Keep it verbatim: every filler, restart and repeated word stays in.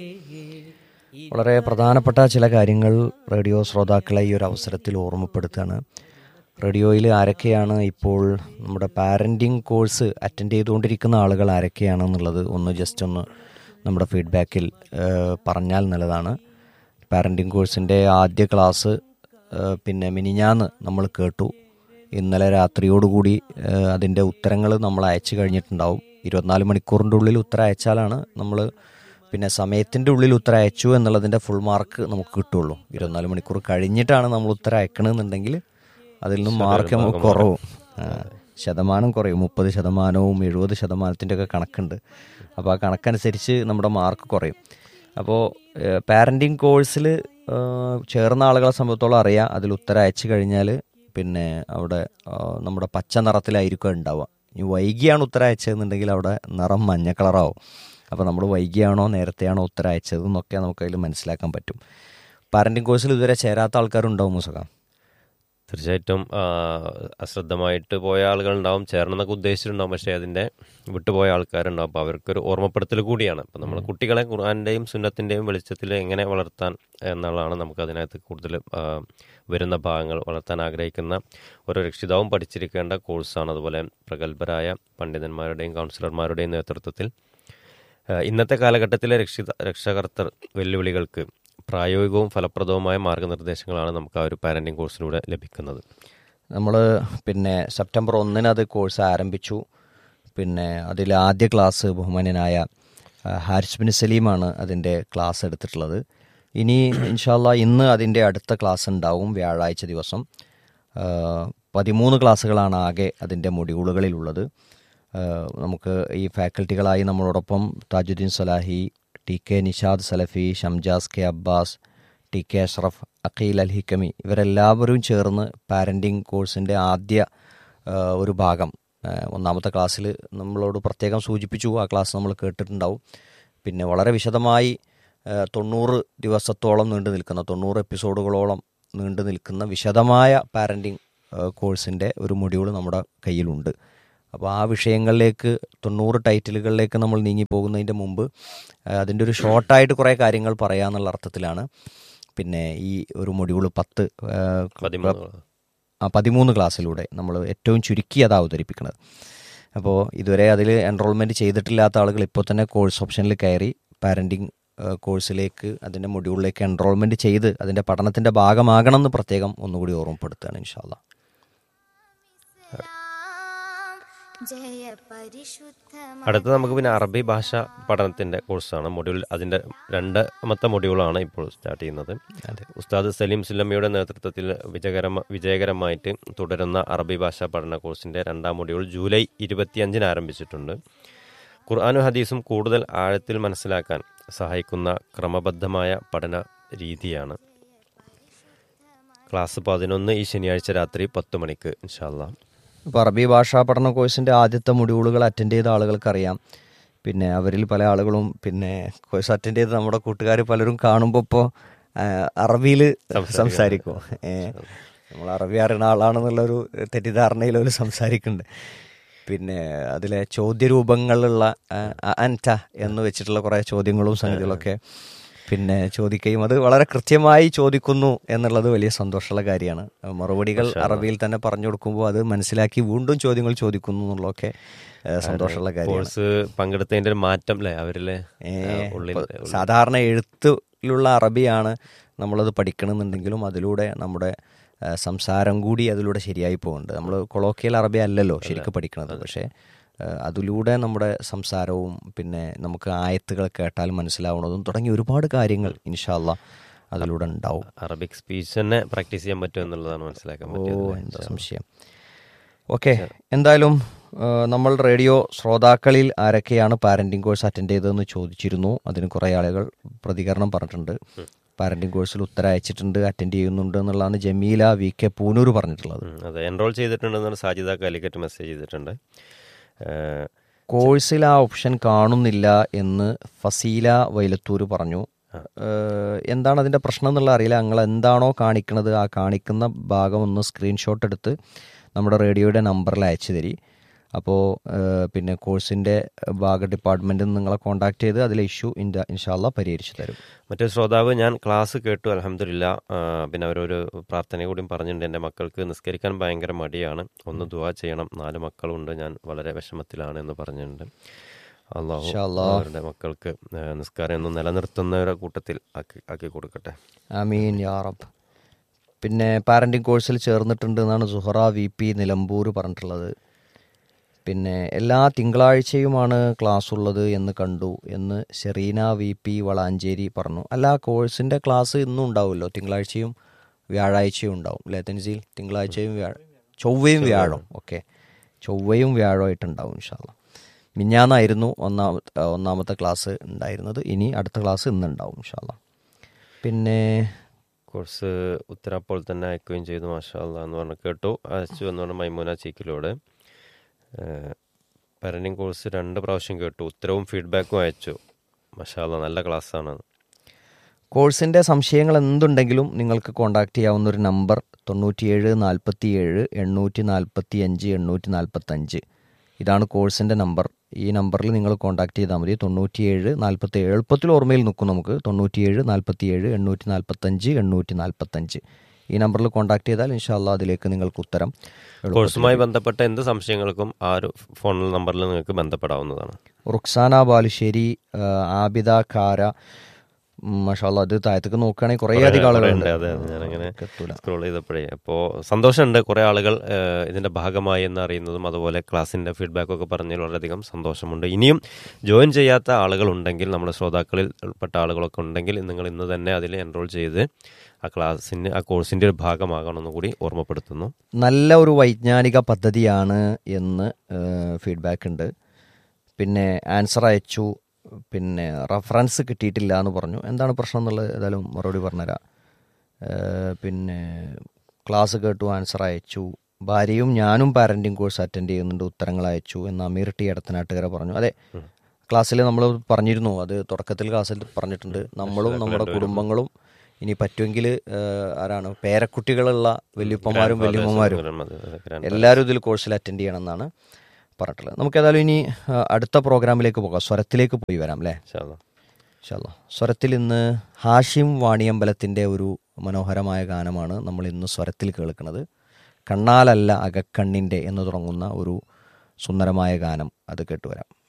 വളരെ പ്രധാനപ്പെട്ട ചില കാര്യങ്ങൾ റേഡിയോ ശ്രോതാക്കളെ ഈ ഒരു അവസരത്തിൽ ഓർമ്മപ്പെടുത്തുകയാണ്. റേഡിയോയിൽ ആരൊക്കെയാണ് ഇപ്പോൾ നമ്മുടെ പാരൻറ്റിങ് കോഴ്സ് അറ്റൻഡ് ചെയ്തുകൊണ്ടിരിക്കുന്ന ആളുകൾ ആരൊക്കെയാണെന്നുള്ളത് ഒന്ന് ജസ്റ്റ് ഒന്ന് നമ്മുടെ ഫീഡ്ബാക്കിൽ പറഞ്ഞാൽ നല്ലതാണ്. പാരൻറ്റിങ് കോഴ്സിൻ്റെ ആദ്യ ക്ലാസ് പിന്നെ മിനിഞ്ഞാന്ന് നമ്മൾ കേട്ടു. ഇന്നലെ രാത്രിയോടുകൂടി അതിൻ്റെ ഉത്തരങ്ങൾ നമ്മൾ അയച്ചു കഴിഞ്ഞിട്ടുണ്ടാവും. ഇരുപത്തിനാല് മണിക്കൂറിൻ്റെ ഉള്ളിൽ ഉത്തരം അയച്ചാലാണ് നമ്മൾ പിന്നെ സമയത്തിൻ്റെ ഉള്ളിൽ ഉത്തരം അയച്ചു എന്നുള്ളതിൻ്റെ ഫുൾ മാർക്ക് നമുക്ക് കിട്ടുള്ളൂ. ഇരുപത്തിനാല് മണിക്കൂർ കഴിഞ്ഞിട്ടാണ് നമ്മൾ ഉത്തരം അയക്കണമെന്നുണ്ടെങ്കിൽ അതിൽ നിന്നും മാർക്ക് നമുക്ക് കുറവും, ശതമാനം കുറയും. മുപ്പത് ശതമാനവും എഴുപത് ശതമാനത്തിൻ്റെ ഒക്കെ കണക്കുണ്ട്. അപ്പോൾ ആ കണക്കനുസരിച്ച് നമ്മുടെ മാർക്ക് കുറയും. അപ്പോൾ പാരൻറ്റിങ് കോഴ്സിൽ ചേർന്ന ആളുകളെ സംബന്ധിച്ചോളം അറിയാം, അതിൽ ഉത്തരം അയച്ചു കഴിഞ്ഞാൽ പിന്നെ അവിടെ നമ്മുടെ പച്ച നിറത്തിലായിരിക്കും ഉണ്ടാവുക. ഇനി വൈകിയാണ് ഉത്തരം അയച്ചതെന്നുണ്ടെങ്കിൽ അവിടെ നിറം മഞ്ഞ കളറാവും. അപ്പോൾ നമ്മൾ വൈകിയാണോ നേരത്തെയാണോ ഉത്തരം അയച്ചത് എന്നൊക്കെ നമുക്കതിൽ മനസ്സിലാക്കാൻ പറ്റും. പാരൻറ്റിങ് കോഴ്സിൽ ഇതുവരെ ചേരാത്ത ആൾക്കാരുണ്ടാവും മുസക? തീർച്ചയായിട്ടും അശ്രദ്ധമായിട്ട് പോയ ആളുകളുണ്ടാവും, ചേരണമെന്നൊക്കെ ഉദ്ദേശിച്ചിട്ടുണ്ടാവും, പക്ഷേ അതിൻ്റെ വിട്ടുപോയ ആൾക്കാരുണ്ടാവും. അപ്പോൾ അവർക്കൊരു ഓർമ്മപ്പെടുത്തൽ കൂടിയാണ്. അപ്പോൾ നമ്മൾ കുട്ടികളെ ഖുർആൻ്റെയും സുന്നത്തിൻ്റെയും വെളിച്ചത്തിൽ എങ്ങനെ വളർത്താൻ എന്നുള്ളതാണ് നമുക്ക് അതിനകത്ത് കൂടുതൽ വരുന്ന ഭാഗങ്ങൾ. വളർത്താൻ ആഗ്രഹിക്കുന്ന ഓരോ രക്ഷിതാവും പഠിച്ചിരിക്കേണ്ട കോഴ്സാണ്. അതുപോലെ പ്രഗത്ഭരായ പണ്ഡിതന്മാരുടെയും കൗൺസിലർമാരുടെയും നേതൃത്വത്തിൽ ഇന്നത്തെ കാലഘട്ടത്തിലെ രക്ഷിത രക്ഷകർത്തൃ വെല്ലുവിളികൾക്ക് പ്രായോഗികവും ഫലപ്രദവുമായ മാർഗ്ഗനിർദ്ദേശങ്ങളാണ് നമുക്ക് ആ ഒരു പാരൻറ്റിങ് കോഴ്സിലൂടെ ലഭിക്കുന്നത്. നമ്മൾ പിന്നെ സെപ്റ്റംബർ ഒന്നിന് അത് കോഴ്സ് ആരംഭിച്ചു. പിന്നെ അതിൽ ആദ്യ ക്ലാസ് ബഹുമാന്യനായ ഹാരിസ് ബിൻ സലീമാണ് അതിൻ്റെ ക്ലാസ് എടുത്തിട്ടുള്ളത്. ഇനി ഇൻഷാ അല്ലാഹ് ഇന്ന് അതിൻ്റെ അടുത്ത ക്ലാസ് ഉണ്ടാവും, വ്യാഴാഴ്ച ദിവസം. പതിമൂന്ന് ക്ലാസ്സുകളാണ് ആകെ അതിൻ്റെ മൊഡ്യൂളുകളിലുള്ളത്. നമുക്ക് ഈ ഫാക്കൽറ്റികളായി നമ്മളോടൊപ്പം താജുദ്ദീൻ സലാഹി, ടി കെ നിഷാദ് സലഫി, Shamjas K Abbas, T K Ashraf, Aqeel അൽ ഹിക്കമി, ഇവരെല്ലാവരും ചേർന്ന് പാരൻറ്റിങ് കോഴ്സിൻ്റെ ആദ്യ ഒരു ഭാഗം ഒന്നാമത്തെ ക്ലാസ്സിൽ നമ്മളോട് പ്രത്യേകം സൂചിപ്പിച്ചു. ആ ക്ലാസ് നമ്മൾ കേട്ടിട്ടുണ്ടാവും. പിന്നെ വളരെ വിശദമായി തൊണ്ണൂറ് ദിവസത്തോളം നീണ്ടു നിൽക്കുന്ന തൊണ്ണൂറ് എപ്പിസോഡുകളോളം നീണ്ടു നിൽക്കുന്ന വിശദമായ പാരൻറ്റിങ് കോഴ്സിൻ്റെ ഒരു മൊഡ്യൂൾ നമ്മുടെ കയ്യിലുണ്ട്. അപ്പോൾ ആ വിഷയങ്ങളിലേക്ക് തൊണ്ണൂറ് ടൈറ്റിലുകളിലേക്ക് നമ്മൾ നീങ്ങിപ്പോകുന്നതിൻ്റെ മുമ്പ് അതിൻ്റെ ഒരു ഷോർട്ടായിട്ട് കുറേ കാര്യങ്ങൾ പറയാമെന്നുള്ള അർത്ഥത്തിലാണ് പിന്നെ ഈ ഒരു മൊഡ്യൂൾ പത്ത് ആ പതിമൂന്ന് ക്ലാസ്സിലൂടെ നമ്മൾ ഏറ്റവും ചുരുക്കി അത് അവതരിപ്പിക്കുന്നത്. അപ്പോൾ ഇതുവരെ അതിൽ എൻറോൾമെൻറ്റ് ചെയ്തിട്ടില്ലാത്ത ആളുകൾ ഇപ്പോൾ തന്നെ കോഴ്സ് ഓപ്ഷനിൽ കയറി പാരൻറ്റിങ് കോഴ്സിലേക്ക് അതിൻ്റെ മൊഡ്യൂളിലേക്ക് എൻറോൾമെൻറ്റ് ചെയ്ത് അതിൻ്റെ പഠനത്തിൻ്റെ ഭാഗമാകണമെന്ന് പ്രത്യേകം ഒന്നുകൂടി ഓർമ്മപ്പെടുത്തുകയാണ് ഇൻഷാ അല്ലാഹ്. അടുത്ത നമുക്ക് പിന്നെ അറബി ഭാഷ പഠനത്തിൻ്റെ കോഴ്സാണ്. മൊഡ്യൂൾ അതിൻ്റെ രണ്ടാമത്തെ മൊഡ്യൂളാണ് ഇപ്പോൾ സ്റ്റാർട്ട് ചെയ്യുന്നത്. ഉസ്താദ് സലീം സുല്ലമിയുടെ നേതൃത്വത്തിൽ വിജയകരമ വിജയകരമായിട്ട് തുടരുന്ന അറബി ഭാഷാ പഠന കോഴ്സിൻ്റെ രണ്ടാം മൊഡ്യൂൾ ജൂലൈ ഇരുപത്തിയഞ്ചിന് ആരംഭിച്ചിട്ടുണ്ട്. ഖുർആനും ഹദീസും കൂടുതൽ ആഴത്തിൽ മനസ്സിലാക്കാൻ സഹായിക്കുന്ന ക്രമബദ്ധമായ പഠന രീതിയാണ്. ക്ലാസ് പതിനൊന്ന് ഈ ശനിയാഴ്ച രാത്രി പത്ത് മണിക്ക് ഇൻഷാ അല്ലാഹ്. ഇപ്പോൾ അറബി ഭാഷാ പഠന കോഴ്സിൻ്റെ ആദ്യത്തെ മൊഡ്യൂളുകൾ അറ്റൻഡ് ചെയ്ത ആളുകൾക്കറിയാം. പിന്നെ അവരിൽ പല ആളുകളും പിന്നെ കോഴ്സ് അറ്റൻഡ് ചെയ്ത് നമ്മുടെ കൂട്ടുകാർ പലരും കാണുമ്പോൾ ഇപ്പോൾ അറബിയിൽ സംസാരിക്കും. നമ്മൾ അറബി അറിയുന്ന ആളാണെന്നുള്ളൊരു തെറ്റിദ്ധാരണയിൽ അവർ സംസാരിക്കുന്നുണ്ട്. പിന്നെ അതിലെ ചോദ്യരൂപങ്ങളുള്ള അൻറ്റ എന്ന് വെച്ചിട്ടുള്ള കുറേ ചോദ്യങ്ങളും സംഗതികളൊക്കെ പിന്നെ ചോദിക്കുകയും അത് വളരെ കൃത്യമായി ചോദിക്കുന്നു എന്നുള്ളത് വലിയ സന്തോഷമുള്ള കാര്യമാണ്. മറുപടികൾ അറബിയിൽ തന്നെ പറഞ്ഞു കൊടുക്കുമ്പോൾ അത് മനസ്സിലാക്കി വീണ്ടും ചോദ്യങ്ങൾ ചോദിക്കുന്നു എന്നുള്ളതൊക്കെ സന്തോഷമുള്ള കാര്യമാണ്. പങ്കെടുത്തതിൻ്റെ മാറ്റം അല്ലേ അവരിലെ സാധാരണ എഴുത്തിലുള്ള അറബിയാണ് നമ്മളത് പഠിക്കണമെന്നുണ്ടെങ്കിലും അതിലൂടെ നമ്മുടെ സംസാരം കൂടി അതിലൂടെ ശരിയായി പോകുന്നുണ്ട്. നമ്മൾ കൊളോക്കിയൽ അറബി അല്ലല്ലോ ശരിക്കും പഠിക്കുന്നത്, പക്ഷേ അതിലൂടെ നമ്മുടെ സംസാരവും പിന്നെ നമുക്ക് ആയത്തുകൾ കേട്ടാൽ മനസ്സിലാവുന്നതും തുടങ്ങി ഒരുപാട് കാര്യങ്ങൾ ഇൻഷാ അല്ലാഹ് അതിലൂടെ ഉണ്ടാവും. അറബിക് സ്പീച്ച് തന്നെ പ്രാക്ടീസ് ചെയ്യാൻ പറ്റും എന്നുള്ളതാണ് മനസ്സിലാക്കാൻ പറ്റും. ഓ എന്താ സംശയം. ഓക്കെ, എന്തായാലും നമ്മൾ റേഡിയോ ശ്രോതാക്കളിൽ ആരൊക്കെയാണ് പാരൻറ്റിങ് കോഴ്സ് അറ്റൻഡ് ചെയ്തതെന്ന് ചോദിച്ചിരുന്നു. അതിന് കുറേ ആളുകൾ പ്രതികരണം പറഞ്ഞിട്ടുണ്ട്. പാരൻറ്റിങ് കോഴ്സിൽ ഉത്തരം അയച്ചിട്ടുണ്ട്, അറ്റൻഡ് ചെയ്യുന്നുണ്ട് എന്നുള്ളതാണ് ജമീല വി കെ പൂനൂർ പറഞ്ഞിട്ടുള്ളത്. അതെ, എൻറോൾ ചെയ്തിട്ടുണ്ടെന്നാണ് സാജിദ കാലിക്കറ്റ് മെസ്സേജ് ചെയ്തിട്ടുണ്ട്. കോഴ്സിൽ ആ ഓപ്ഷൻ കാണുന്നില്ല എന്ന് ഫസീല വൈലത്തൂർ പറഞ്ഞു. എന്താണ് അതിൻ്റെ പ്രശ്നം എന്നുള്ള അറിയില്ല. നിങ്ങൾ എന്താണോ കാണിക്കുന്നത് ആ കാണിക്കുന്ന ഭാഗം ഒന്ന് സ്ക്രീൻഷോട്ട് എടുത്ത് നമ്മുടെ റേഡിയോയുടെ നമ്പറിൽ അയച്ചു തരി. അപ്പോൾ പിന്നെ കോഴ്സിൻ്റെ ഭാഗ ഡിപ്പാർട്ട്മെൻറ്റിൽ നിന്ന് നിങ്ങളെ കോൺടാക്ട് ചെയ്ത് അതിലെ ഇഷ്യൂ ഇൻഷാ ഇൻഷാല്ലാ പരിഹരിച്ചു തരും. മറ്റേ ശ്രോതാവ്, ഞാൻ ക്ലാസ് കേട്ടു അൽഹംദുലില്ലാ, പിന്നെ അവരൊരു പ്രാർത്ഥന കൂടിയും പറഞ്ഞിട്ടുണ്ട്. എൻ്റെ മക്കൾക്ക് നിസ്കരിക്കാൻ ഭയങ്കര മടിയാണ്, ഒന്ന് ദുആ ചെയ്യണം, നാല് മക്കളുണ്ട്, ഞാൻ വളരെ വിഷമത്തിലാണ് എന്ന് പറഞ്ഞിട്ടുണ്ട്. അള്ളാഹു അവരുടെ മക്കൾക്ക് നിസ്കാരം ഒന്ന് നിലനിർത്തുന്നവരുടെ കൂട്ടത്തിൽ ആക്കി ആക്കി കൊടുക്കട്ടെ. ആമീൻ യാ റബ്ബ്. പിന്നെ പാരൻറ്റിങ് കോഴ്സിൽ ചേർന്നിട്ടുണ്ട് എന്നാണ് സുഹറ വി പി നിലമ്പൂർ പറഞ്ഞിട്ടുള്ളത്. പിന്നെ എല്ലാ തിങ്കളാഴ്ചയുമാണ് ക്ലാസ് ഉള്ളത് എന്ന് കണ്ടു എന്ന് ഷെറീന വി പി വളാഞ്ചേരി പറഞ്ഞു. അല്ല, കോഴ്സിൻ്റെ ക്ലാസ് ഇന്നും ഉണ്ടാവുമല്ലോ, തിങ്കളാഴ്ചയും വ്യാഴാഴ്ചയും ഉണ്ടാവും അല്ലേ തൻസീൽ? തിങ്കളാഴ്ചയും വ്യാഴ ചൊവ്വയും വ്യാഴം ഓക്കെ ചൊവ്വയും വ്യാഴമായിട്ടുണ്ടാവും ഇൻഷാ അല്ലാ. മിഞ്ഞാന്നായിരുന്നു ഒന്നാമത്തെ ഒന്നാമത്തെ ക്ലാസ് ഉണ്ടായിരുന്നത്. ഇനി അടുത്ത ക്ലാസ് ഇന്നുണ്ടാവും ഇൻഷാ അല്ലാ. പിന്നെ കോഴ്സ് ഉത്തരം അപ്പോൾ തന്നെ അയക്കുകയും ചെയ്തു. മാഷാ അല്ലാ എന്ന് പറഞ്ഞ് കേട്ടു, അയച്ചു എന്ന് പറഞ്ഞ മൈമൂന ചീക്കിലോട്. പാരന്റിങ് കോഴ്സ് രണ്ട് പ്രാവശ്യം കേട്ടു, ഉത്തരവും ഫീഡ്ബാക്കും അയച്ചു. മാഷാ അല്ലാ, നല്ല ക്ലാസ്സാണ്. കോഴ്സിൻ്റെ സംശയങ്ങൾ എന്തുണ്ടെങ്കിലും നിങ്ങൾക്ക് കോൺടാക്ട് ചെയ്യാവുന്ന ഒരു നമ്പർ തൊണ്ണൂറ്റിയേഴ് നാൽപ്പത്തി ഏഴ് എണ്ണൂറ്റി നാൽപ്പത്തി അഞ്ച് എണ്ണൂറ്റി നാൽപ്പത്തഞ്ച്, ഇതാണ് കോഴ്സിൻ്റെ നമ്പർ. ഈ നമ്പറിൽ നിങ്ങൾ കോൺടാക്ട് ചെയ്താൽ മതി. തൊണ്ണൂറ്റിയേഴ് നാൽപ്പത്തി ഏഴ് എളുപ്പത്തിൽ ഓർമ്മയിൽ നിൽക്കും നമുക്ക്. തൊണ്ണൂറ്റിയേഴ് നാൽപ്പത്തി ഏഴ് എണ്ണൂറ്റി നാൽപ്പത്തഞ്ച് എണ്ണൂറ്റി നാൽപ്പത്തഞ്ച് ഈ നമ്പറിൽ കോൺടാക്ട് ചെയ്താൽ ഇൻഷാ അല്ലാ അതിലേക്ക് നിങ്ങൾക്ക് ഉത്തരം. കോഴ്സുമായി ബന്ധപ്പെട്ട എന്ത് സംശയങ്ങൾക്കും ആ ഒരു ഫോൺ നമ്പറിൽ നിങ്ങൾക്ക് ബന്ധപ്പെടാവുന്നതാണ്. റുക്സാന ബാലുശ്ശേരി, ആബിദ കാര, മാഷാ അല്ലാ, അത് താഴത്തേക്ക് നോക്കുകയാണെങ്കിൽ കുറേ അധികം ആളുകളുണ്ട്. അതെ, ഞാനങ്ങനെ സ്ക്രോൾ ചെയ്തപ്പോഴേ അപ്പോൾ സന്തോഷമുണ്ട്. കുറേ ആളുകൾ ഇതിൻ്റെ ഭാഗമായി എന്ന് അറിയുന്നതും അതുപോലെ ക്ലാസ്സിൻ്റെ ഫീഡ്ബാക്കൊക്കെ പറഞ്ഞതിൽ വളരെയധികം സന്തോഷമുണ്ട്. ഇനിയും ജോയിൻ ചെയ്യാത്ത ആളുകളുണ്ടെങ്കിൽ, നമ്മുടെ ശ്രോതാക്കളിൽ ഉൾപ്പെട്ട ആളുകളൊക്കെ ഉണ്ടെങ്കിൽ നിങ്ങൾ ഇന്ന് തന്നെ അതിൽ എൻറോൾ ചെയ്ത് ആ ക്ലാസ്സിന് ആ കോഴ്സിൻ്റെ ഒരു ഭാഗമാകണമെന്ന് കൂടി ഓർമ്മപ്പെടുത്തുന്നു. നല്ല ഒരു വൈജ്ഞാനിക പദ്ധതിയാണ് എന്ന് ഫീഡ്ബാക്ക് ഉണ്ട്. പിന്നെ ആൻസർ അയച്ചു, പിന്നെ റഫറൻസ് കിട്ടിയിട്ടില്ല എന്ന് പറഞ്ഞു. എന്താണ് പ്രശ്നം എന്നുള്ളത് ഏതായാലും മറുപടി പറഞ്ഞുതരാം. പിന്നെ ക്ലാസ് കേട്ടു, ആൻസർ അയച്ചു. ഭാര്യയും ഞാനും പാരൻറ്റിങ് കോഴ്സ് അറ്റൻഡ് ചെയ്യുന്നുണ്ട്, ഉത്തരങ്ങൾ അയച്ചു എന്ന് അമീർ ടി എടത്തനാട്ടുകര പറഞ്ഞു. അതെ, ക്ലാസ്സിൽ നമ്മൾ പറഞ്ഞിരുന്നു, അത് തുടക്കത്തിൽ ക്ലാസ്സിൽ പറഞ്ഞിട്ടുണ്ട്. നമ്മളും നമ്മുടെ കുടുംബങ്ങളും ഇനി പറ്റുമെങ്കിൽ ആരാണ് പേരക്കുട്ടികളുള്ള വല്യപ്പന്മാരും വല്യമ്മമാരും എല്ലാവരും ഇതിൽ കോഴ്സിൽ അറ്റൻഡ് ചെയ്യണം എന്നാണ് പറഞ്ഞിട്ടുള്ളത്. നമുക്ക് ഏതായാലും ഇനി അടുത്ത പ്രോഗ്രാമിലേക്ക് പോകാം. സ്വരത്തിലേക്ക് പോയി വരാം അല്ലേ? ഇൻഷാ അല്ലാ. സ്വരത്തിൽ ഇന്ന് ഹാഷിം വാണിയമ്പലത്തിൻ്റെ ഒരു മനോഹരമായ ഗാനമാണ് നമ്മൾ ഇന്ന് സ്വരത്തിൽ കേൾക്കുന്നത്. കണ്ണാലല്ല അകക്കണ്ണിൻ്റെ എന്ന് തുടങ്ങുന്ന ഒരു സുന്ദരമായ ഗാനം, അത് കേട്ടുവരാം.